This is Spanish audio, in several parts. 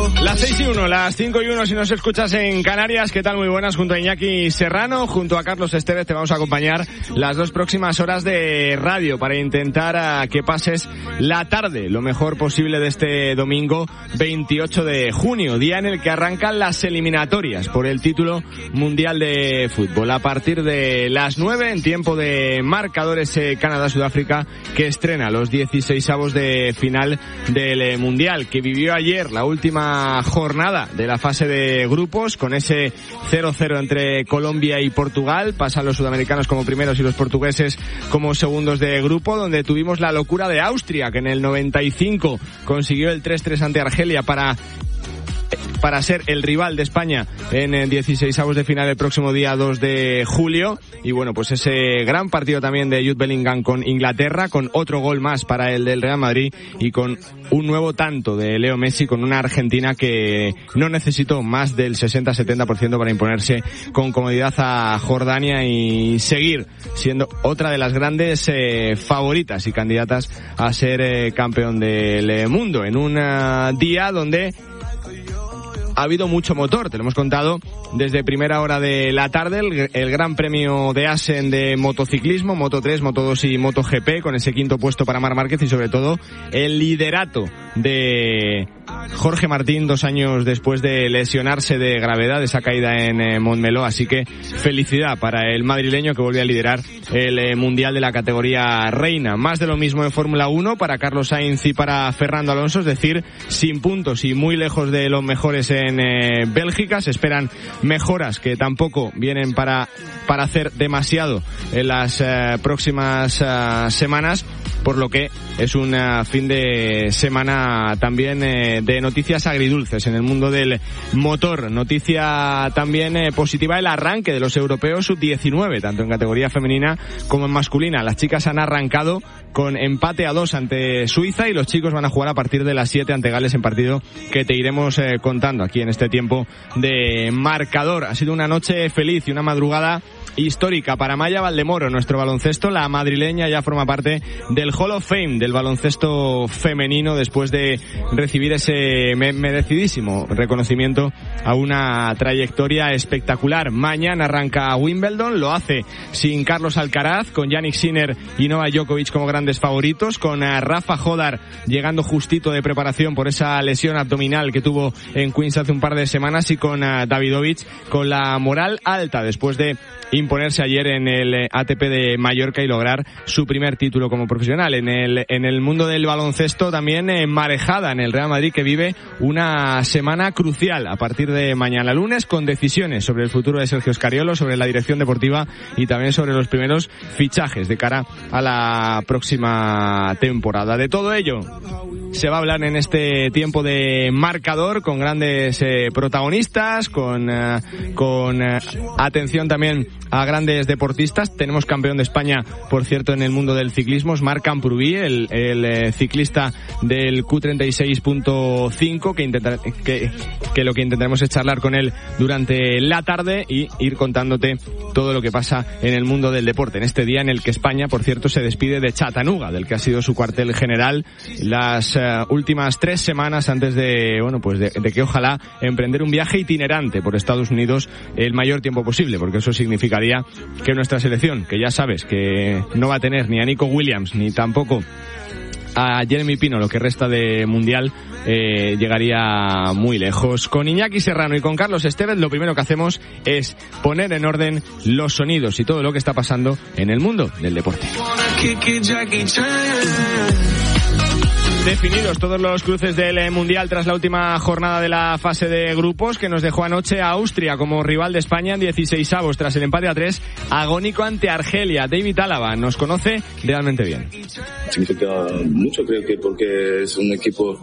Las 6:01, las 5:01 si nos escuchas en Canarias. ¿Qué tal? Muy buenas. Junto a Iñaki Serrano, junto a Carlos Estevez, te vamos a acompañar las 2 próximas horas de radio para intentar que pases la tarde lo mejor posible de este domingo 28 de junio, día en el que arrancan las eliminatorias por el título mundial de fútbol. A partir de las 9, en tiempo de marcadores, Canadá-Sudáfrica, que estrena los 16avos de final del mundial, que vivió ayer la última jornada de la fase de grupos con ese 0-0 entre Colombia y Portugal. Pasan los sudamericanos como primeros y los portugueses como segundos de grupo, donde tuvimos la locura de Austria, que en el 95 consiguió el 3-3 ante Argelia para ser el rival de España en 16avos de final el próximo día 2 de julio. Y bueno, pues ese gran partido también de Jude Bellingham con Inglaterra, con otro gol más para el del Real Madrid y con un nuevo tanto de Leo Messi, con una Argentina que no necesitó más del 60-70% para imponerse con comodidad a Jordania y seguir siendo otra de las grandes favoritas y candidatas a ser campeón del mundo, en un día donde ha habido mucho motor. Te lo hemos contado desde primera hora de la tarde, el Gran Premio de Assen de motociclismo, Moto 3, Moto 2 y Moto GP, con ese 5º puesto para Marc Márquez y sobre todo el liderato de Jorge Martín 2 años después de lesionarse de gravedad, esa caída en Montmeló. Así que felicidad para el madrileño, que vuelve a liderar el mundial de la categoría reina. Más de lo mismo en Fórmula 1 para Carlos Sainz y para Fernando Alonso, es decir, sin puntos y muy lejos de los mejores en Bélgica. Se esperan mejoras que tampoco vienen para hacer demasiado en las próximas semanas, por lo que es un fin de semana también de noticias agridulces en el mundo del motor. Noticia también positiva, el arranque de los europeos sub-19, tanto en categoría femenina como en masculina. Las chicas han arrancado con empate a 2 ante Suiza y los chicos van a jugar a partir de las 7 ante Gales, en partido que te iremos contando aquí en este tiempo de marcador. Ha sido una noche feliz y una madrugada histórica para Maya Valdemoro. Nuestro baloncesto, la madrileña, ya forma parte del Hall of Fame del baloncesto femenino después de recibir ese merecidísimo reconocimiento a una trayectoria espectacular. Mañana arranca Wimbledon, lo hace sin Carlos Alcaraz, con Jannik Sinner y Novak Djokovic como grandes favoritos, con Rafa Jodar llegando justito de preparación por esa lesión abdominal que tuvo en Queens hace un par de semanas, y con Davidovich con la moral alta después de imponerse ayer en el ATP de Mallorca y lograr su primer título como profesional. En el mundo del baloncesto también marejada en el Real Madrid, que vive una semana crucial a partir de mañana lunes, con decisiones sobre el futuro de Sergio Scariolo, sobre la dirección deportiva y también sobre los primeros fichajes de cara a la próxima temporada. De todo ello se va a hablar en este tiempo de marcador, con grandes protagonistas, con atención también a grandes deportistas. Tenemos campeón de España, por cierto, en el mundo del ciclismo, Marc Camprubí, el ciclista del Q36.5, que lo que intentaremos es charlar con él durante la tarde y ir contándote todo lo que pasa en el mundo del deporte, en este día en el que España, por cierto, se despide de Chattanooga, del que ha sido su cuartel general las últimas 3 semanas antes de que ojalá emprender un viaje itinerante por Estados Unidos el mayor tiempo posible, porque eso significaría que nuestra selección, que ya sabes que no va a tener ni a Nico Williams ni tampoco a Jeremy Pino lo que resta de mundial, llegaría muy lejos. Con Iñaki Serrano y con Carlos Estevez, lo primero que hacemos es poner en orden los sonidos y todo lo que está pasando en el mundo del deporte. Definidos todos los cruces del Mundial tras la última jornada de la fase de grupos, que nos dejó anoche a Austria como rival de España en 16avos tras el empate a 3 agónico ante Argelia. David Álava nos conoce realmente bien. Significa mucho, creo que porque es un equipo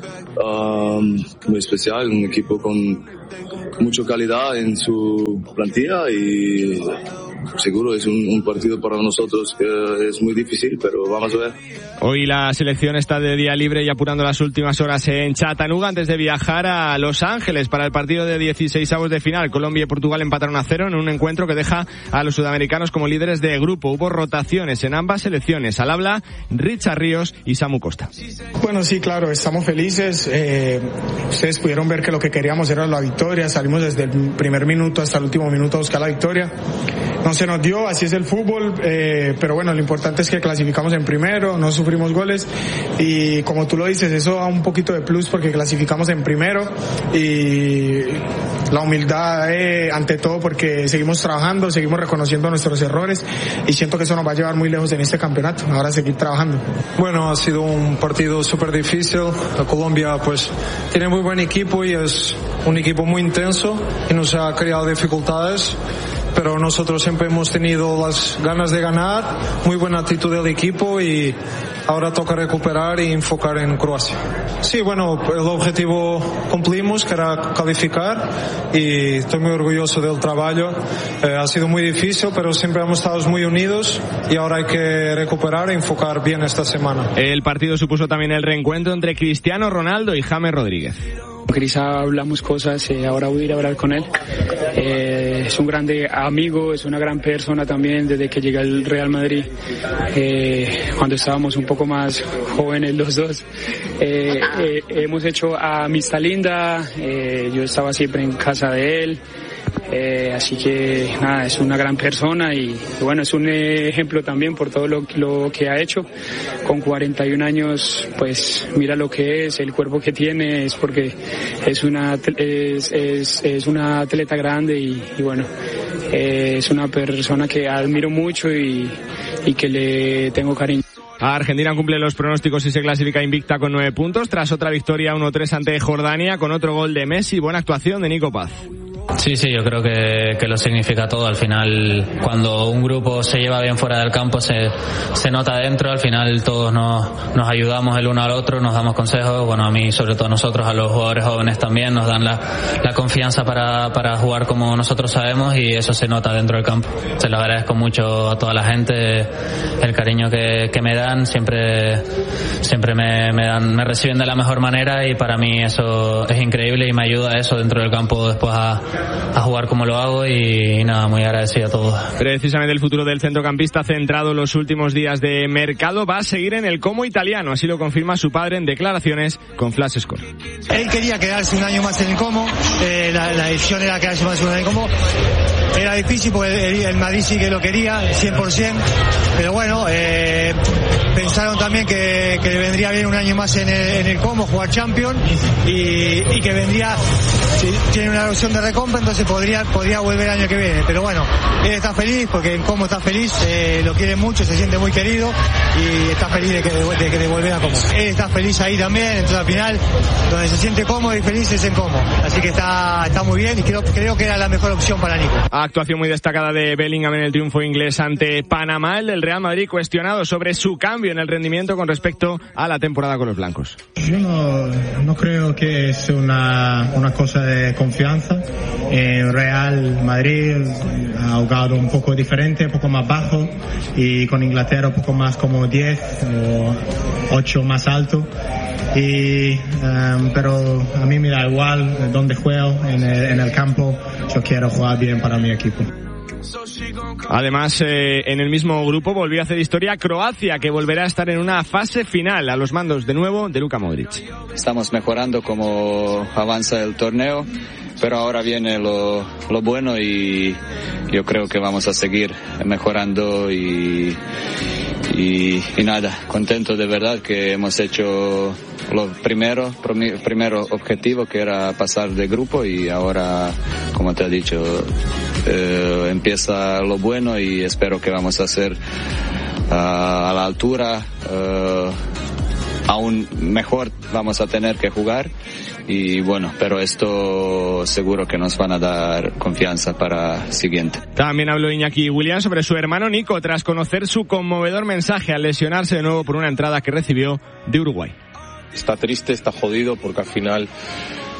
muy especial, un equipo con mucha calidad en su plantilla y seguro es un partido para nosotros que es muy difícil, pero vamos a ver. Hoy la selección está de día libre y apurando las últimas horas en Chattanooga antes de viajar a Los Ángeles para el partido de 16avos de final. Colombia y Portugal empataron a 0 en un encuentro que deja a los sudamericanos como líderes de grupo. Hubo rotaciones en ambas selecciones. Al habla Richard Ríos y Samu Costa. Bueno, sí, claro, estamos felices. Ustedes pudieron ver que lo que queríamos era la victoria. Salimos desde el primer minuto hasta el último minuto a buscar la victoria. No se nos dio, así es el fútbol, pero bueno, lo importante es que clasificamos en primero, no sufrimos goles y como tú lo dices, eso da un poquito de plus porque clasificamos en primero y la humildad ante todo porque seguimos trabajando, seguimos reconociendo nuestros errores y siento que eso nos va a llevar muy lejos en este campeonato, ahora seguir trabajando. Bueno, ha sido un partido súper difícil. La Colombia pues tiene muy buen equipo y es un equipo muy intenso y nos ha creado dificultades, pero nosotros siempre hemos tenido las ganas de ganar, muy buena actitud del equipo y ahora toca recuperar y enfocar en Croacia. Sí, bueno, el objetivo cumplimos, que era calificar y estoy muy orgulloso del trabajo. Ha sido muy difícil, pero siempre hemos estado muy unidos y ahora hay que recuperar e enfocar bien esta semana. El partido supuso también el reencuentro entre Cristiano Ronaldo y James Rodríguez. Cris hablamos cosas, ahora voy a ir a hablar con él. Es un grande amigo, es una gran persona también desde que llegué al Real Madrid, cuando estábamos un poco más jóvenes los dos. Hemos hecho amistad linda, yo estaba siempre en casa de él. Así que nada, es una gran persona y bueno, es un ejemplo también por todo lo que ha hecho. Con 41 años, pues mira lo que es, el cuerpo que tiene, es porque es una atleta grande y bueno, es una persona que admiro mucho y que le tengo cariño. Argentina cumple los pronósticos y se clasifica invicta con 9 puntos tras otra victoria 1-3 ante Jordania con otro gol de Messi. Buena actuación de Nico Paz. Sí, yo creo que lo significa todo. Al final, cuando un grupo se lleva bien fuera del campo, se nota dentro. Al final todos nos ayudamos el uno al otro, nos damos consejos. Bueno, a mí, sobre todo nosotros, a los jugadores jóvenes también, nos dan la confianza para jugar como nosotros sabemos y eso se nota dentro del campo. Se lo agradezco mucho a toda la gente, el cariño que me dan, siempre me reciben de la mejor manera y para mí eso es increíble y me ayuda a eso dentro del campo después a jugar como lo hago y nada, muy agradecido a todos. Precisamente el futuro del centrocampista centrado en los últimos días de mercado va a seguir en el Como italiano, así lo confirma su padre en declaraciones con Flash Score. Él quería quedarse un año más en el Como, la decisión era quedarse más un año en el Como. Era difícil porque el Madrid sí que lo quería, 100%, pero bueno, pensaron también que le vendría bien un año más en el Como, jugar Champions y que vendría, tiene una opción de recompra, entonces podría volver el año que viene, pero bueno, él está feliz porque en Como está feliz, lo quiere mucho, se siente muy querido y está feliz de que volver a Como. Él está feliz ahí también, entonces al final donde se siente cómodo y feliz es en Como, así que está muy bien y creo que era la mejor opción para Nico. Actuación muy destacada de Bellingham en el triunfo inglés ante Panamá. El del Real Madrid cuestionado sobre su cambio en el rendimiento con respecto a la temporada con los blancos. Yo no creo que es una cosa de confianza. Real Madrid ha jugado un poco diferente, un poco más bajo y con Inglaterra un poco más como 10 o 8 más alto. Pero a mí me da igual donde juego en el campo, yo quiero jugar bien para mi equipo. Además, en el mismo grupo volvió a hacer historia Croacia, que volverá a estar en una fase final a los mandos de nuevo de Luka Modric. Estamos mejorando como avanza el torneo, pero ahora viene lo bueno y yo creo que vamos a seguir mejorando y nada, contento de verdad que hemos hecho lo primero objetivo, que era pasar de grupo, y ahora, como te he dicho, empieza lo bueno y espero que vamos a ser a la altura, aún mejor vamos a tener que jugar. Y bueno, pero esto seguro que nos van a dar confianza para siguiente. También habló Iñaki Williams sobre su hermano Nico tras conocer su conmovedor mensaje al lesionarse de nuevo por una entrada que recibió de Uruguay. Está triste, está jodido porque al final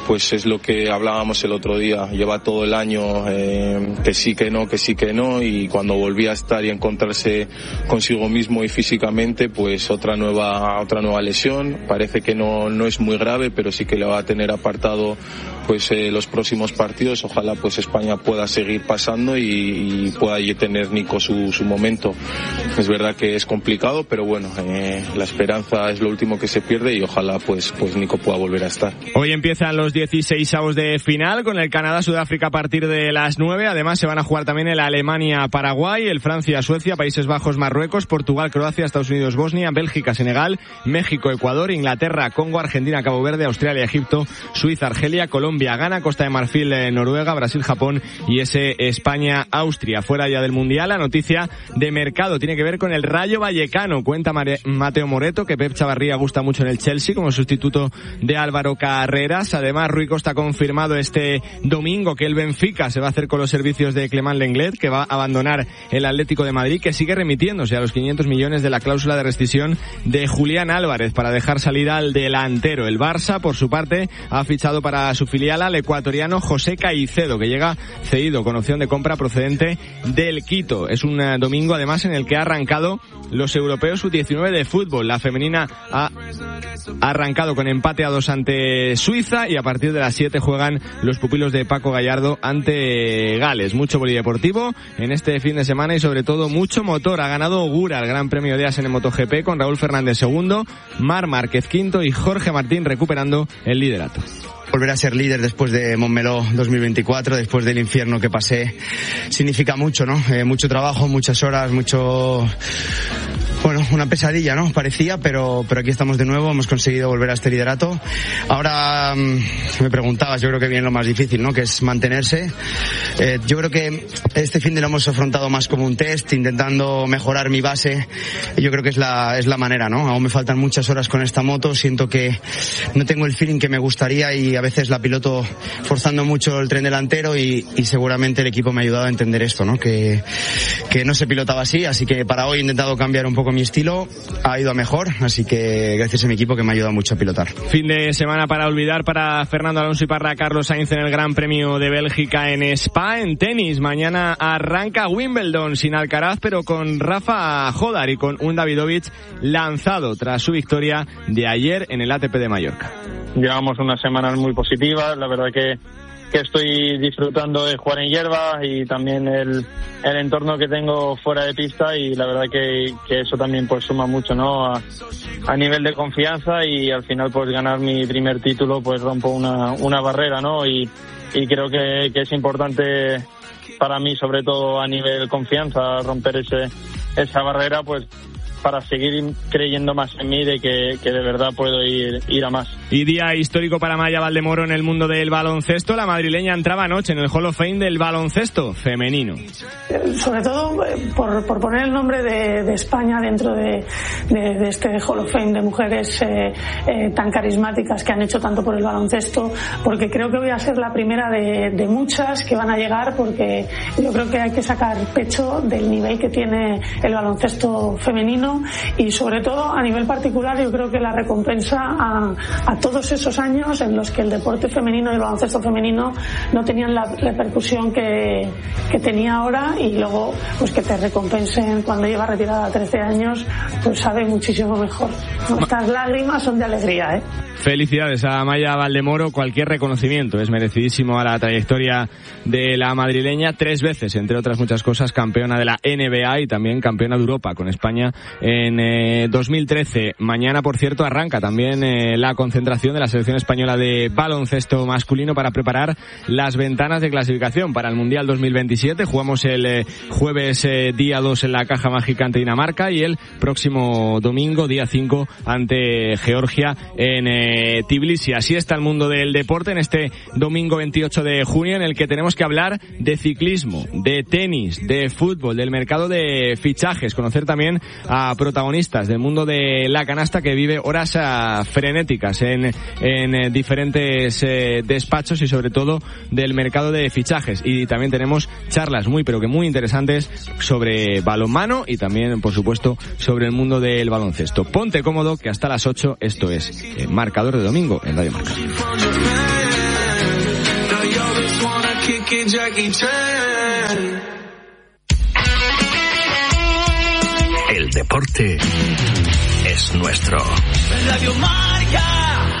pues es lo que hablábamos el otro día, lleva todo el año que sí que no, y cuando volvía a estar y a encontrarse consigo mismo y físicamente, pues otra nueva lesión. Parece que no es muy grave, pero sí que le va a tener apartado pues los próximos partidos. Ojalá pues España pueda seguir pasando y pueda tener Nico su momento. Es verdad que es complicado, pero bueno, la esperanza es lo último que se pierde y ojalá pues Nico pueda volver a estar. Hoy empiezan los 16avos de final con el Canadá-Sudáfrica a partir de las 9. Además se van a jugar también el Alemania-Paraguay, el Francia-Suecia, Países Bajos-Marruecos, Portugal-Croacia, Estados Unidos-Bosnia, Bélgica-Senegal, México-Ecuador, Inglaterra-Congo, Argentina-Cabo Verde, Australia-Egipto, Suiza-Argelia, Colombia-Ghana, Costa de Marfil-Noruega, Brasil-Japón y ese España-Austria. Fuera ya del Mundial, la noticia de mercado tiene que ver con el Rayo Vallecano. Cuenta Mateo Moreto que Pep Chavarría gusta mucho en el Chelsea como sustituto de Álvaro Carreras. Además, Rui Costa ha confirmado este domingo que el Benfica se va a hacer con los servicios de Clément Lenglet, que va a abandonar el Atlético de Madrid, que sigue remitiéndose a los 500 millones de la cláusula de rescisión de Julián Álvarez para dejar salir al delantero. El Barça, por su parte, ha fichado para su filial al ecuatoriano José Caicedo, que llega cedido con opción de compra procedente del Quito. Es un domingo, además, en el que ha arrancado los europeos sub-19 de fútbol. La femenina ha arrancado con empate a 2 ante Suiza y a partir de las 7 juegan los pupilos de Paco Gallardo ante Gales. Mucho polideportivo en este fin de semana y sobre todo mucho motor. Ha ganado Ogura el Gran Premio de As en el MotoGP con Raúl Fernández segundo, Marc Márquez quinto y Jorge Martín recuperando el liderato. Volver a ser líder después de Montmeló 2024, después del infierno que pasé, significa mucho, ¿no? Mucho trabajo, muchas horas, una pesadilla, ¿no? Parecía, pero aquí estamos de nuevo, hemos conseguido volver a este liderato. Ahora me preguntabas, yo creo que viene lo más difícil, ¿no? Que es mantenerse. Yo creo que este fin de lo hemos afrontado más como un test, intentando mejorar mi base. Yo creo que es la manera, ¿no? Aún me faltan muchas horas con esta moto, siento que no tengo el feeling que me gustaría y a veces la piloto forzando mucho el tren delantero y seguramente el equipo me ha ayudado a entender esto, ¿no? Que no se pilotaba así que para hoy he intentado cambiar un poco mi estilo, ha ido a mejor, así que gracias a mi equipo que me ha ayudado mucho a pilotar. Fin de semana para olvidar para Fernando Alonso y para Carlos Sainz en el Gran Premio de Bélgica en Spa. En tenis, mañana arranca Wimbledon sin Alcaraz, pero con Rafa Jodar y con un Davidovich lanzado tras su victoria de ayer en el ATP de Mallorca. Llevamos unas semanas muy positivas, la verdad que estoy disfrutando de jugar en hierba y también el entorno que tengo fuera de pista y la verdad que eso también pues suma mucho, ¿no? A nivel de confianza y al final pues ganar mi primer título pues rompo una barrera, ¿no? Y creo que es importante para mí, sobre todo a nivel confianza, romper esa barrera pues para seguir creyendo más en mí de que de verdad puedo ir a más. Y día histórico para Maya Valdemoro en el mundo del baloncesto. La madrileña entraba anoche en el Hall of Fame del baloncesto femenino. Sobre todo por poner el nombre de España dentro de este Hall of Fame de mujeres tan carismáticas que han hecho tanto por el baloncesto, porque creo que voy a ser la primera de muchas que van a llegar, porque yo creo que hay que sacar pecho del nivel que tiene el baloncesto femenino y sobre todo a nivel particular yo creo que la recompensa a todos esos años en los que el deporte femenino y el baloncesto femenino no tenían la repercusión que tenía ahora, y luego pues que te recompensen cuando llevas retirada 13 años pues sabe muchísimo mejor. Estas lágrimas son de alegría, ¿eh? Felicidades a Maya Valdemoro, cualquier reconocimiento es merecidísimo a la trayectoria de la madrileña, 3 veces, entre otras muchas cosas, campeona de la NBA y también campeona de Europa con España en 2013. Mañana, por cierto, arranca también la concentración de la selección española de baloncesto masculino para preparar las ventanas de clasificación para el Mundial 2027. Jugamos el jueves día 2 en la Caja Mágica ante Dinamarca y el próximo domingo, día 5, ante Georgia en Tbilisi. Así está el mundo del deporte en este domingo 28 de junio, en el que tenemos que hablar de ciclismo, de tenis, de fútbol, del mercado de fichajes, conocer también a protagonistas del mundo de la canasta que vive horas frenéticas en diferentes despachos y sobre todo del mercado de fichajes. Y también tenemos charlas muy pero que muy interesantes sobre balonmano y también, por supuesto, sobre el mundo del baloncesto. Ponte cómodo que hasta las 8 esto es Marcador de Domingo en Radio Marca. Jackie Chan. El deporte es nuestro. Radio Marca.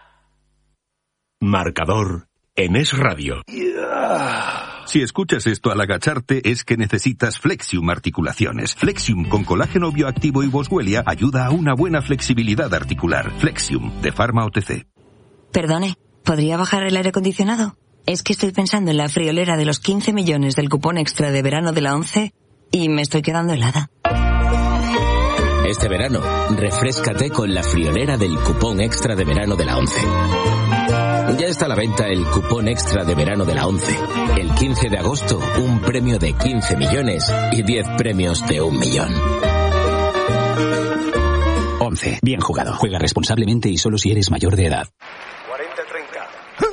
Marcador en Es Radio. Si escuchas esto al agacharte es que necesitas Flexium Articulaciones. Flexium con colágeno bioactivo y boswellia ayuda a una buena flexibilidad articular. Flexium de Pharma OTC. Perdone, ¿podría bajar el aire acondicionado? Es que estoy pensando en la friolera de los 15 millones del cupón extra de verano de la ONCE y me estoy quedando helada. Este verano, refréscate con la friolera del cupón extra de verano de la ONCE. Ya está a la venta el cupón extra de verano de la ONCE. El 15 de agosto, un premio de 15 millones y 10 premios de 1 millón. ONCE. Bien jugado. Juega responsablemente y solo si eres mayor de edad. 40-30.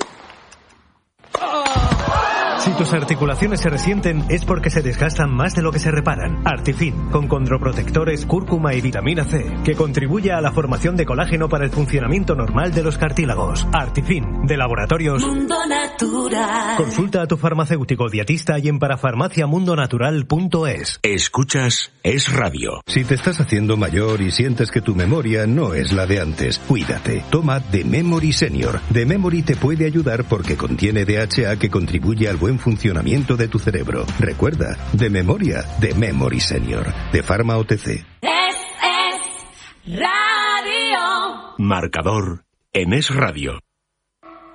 Si tus articulaciones se resienten es porque se desgastan más de lo que se reparan. Artifin, con condroprotectores, cúrcuma y vitamina C, que contribuye a la formación de colágeno para el funcionamiento normal de los cartílagos. Artifin, de Laboratorios Mundo Natural. Consulta a tu farmacéutico dietista y en parafarmaciamundonatural.es. Escuchas Es Radio. Si te estás haciendo mayor y sientes que tu memoria no es la de antes, cuídate. Toma The Memory Senior. The Memory te puede ayudar porque contiene DHA que contribuye al buen funcionamiento de tu cerebro. Recuerda, de memoria, The Memory Senior, de Pharma OTC. Es Radio. Marcador en Es Radio.